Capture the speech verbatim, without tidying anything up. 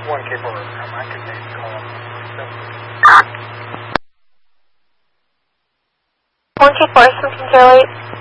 one K four, um, I could maybe call him. one K four, something zero eight.